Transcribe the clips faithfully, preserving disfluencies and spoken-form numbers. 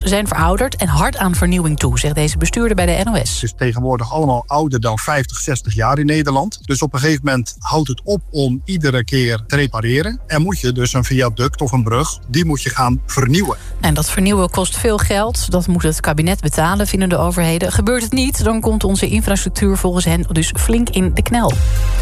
zijn verouderd en hard aan vernieuwing toe, zegt deze bestuurder bij de N O S. Het is tegenwoordig allemaal ouder dan vijftig, zestig jaar in Nederland. Dus op een gegeven moment houdt het op om iedere keer te repareren. En moet je dus een viaduct of een brug, die moet je gaan vernieuwen. En dat vernieuwen kost veel geld. Dat moet het kabinet betalen, vinden de overheden. Gebeurt het niet, dan komt onze infrastructuur volgens hen dus flink in de knel.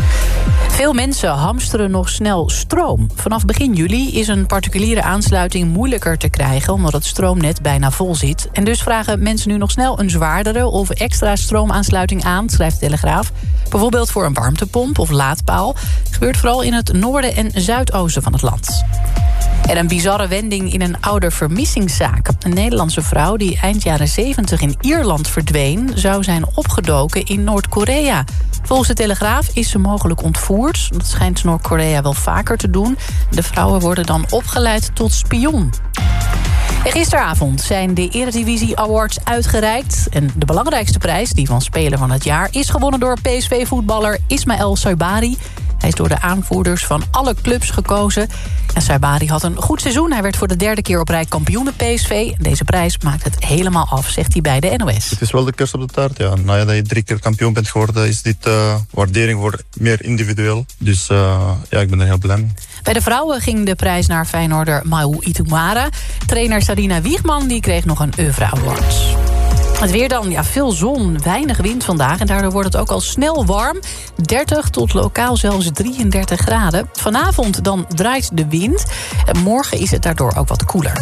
Veel mensen hamsteren nog snel stroom. Vanaf begin juli is een particuliere aansluiting moeilijker te krijgen, omdat het stroomnet bijna vol zit. En dus vragen mensen nu nog snel een zwaardere of extra stroomaansluiting aan, schrijft de Telegraaf. Bijvoorbeeld voor een warmtepomp of laadpaal. Het gebeurt vooral in het noorden en zuidoosten van het land. En een bizarre wending in een oudervermissingszaak. Een Nederlandse vrouw die eind jaren zeventig in Ierland verdween, zou zijn opgedoken in Noord-Korea. Volgens de Telegraaf is ze mogelijk ontvoerd. Dat schijnt Noord-Korea wel vaker te doen. De vrouwen worden dan opgeleid tot spion. En gisteravond zijn de Eredivisie Awards uitgereikt. En de belangrijkste prijs, die van Speler van het Jaar, is gewonnen door P S V-voetballer Ismaël Saibari. Hij is door de aanvoerders van alle clubs gekozen. En Saibari had een goed seizoen. Hij werd voor de derde keer op rij kampioen bij P S V. Deze prijs maakt het helemaal af, zegt hij bij de N O S. Het is wel de kers op de taart, ja. Nadat je drie keer kampioen bent geworden, is dit uh, waardering voor meer individueel. Dus uh, ja, ik ben er heel blij mee. Bij de vrouwen ging de prijs naar Feyenoorder Mahu Itumara. Trainer Sarina Wiegman die kreeg nog een Oeuvre Award. Het weer dan, ja, veel zon, weinig wind vandaag. En daardoor wordt het ook al snel warm. dertig tot lokaal zelfs drieëndertig graden. Vanavond dan draait de wind. En morgen is het daardoor ook wat koeler.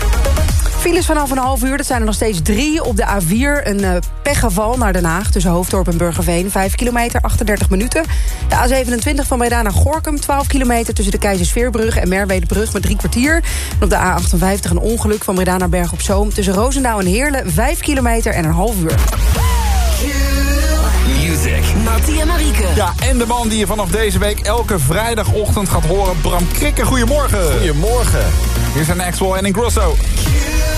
Files vanaf een half uur, dat zijn er nog steeds drie. Op de A vier een uh, pechgeval naar Den Haag tussen Hoofddorp en Burgerveen. vijf kilometer, achtendertig minuten. De A zevenentwintig van Breda naar Gorinchem. twaalf kilometer tussen de Keizersveerbrug en Merwedebrug met drie kwartier. En op de A achtenvijftig een ongeluk van Breda naar Berg op Zoom. Tussen Roosendaal en Heerlen. vijf kilometer en een half uur. Music. Mattie en Marieke. Ja, en de man die je vanaf deze week elke vrijdagochtend gaat horen, Bram Krikke. Goedemorgen. Goedemorgen. Hier zijn Axwell en Ingrosso.